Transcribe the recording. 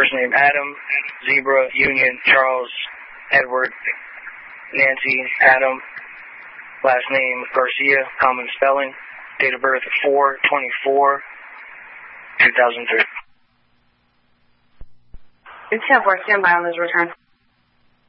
First name Adam, Zebra, Union, Charles, Edward, Nancy, Adam. Last name Garcia, common spelling. Date of birth 4/24/2003. 10-4, stand by on this return.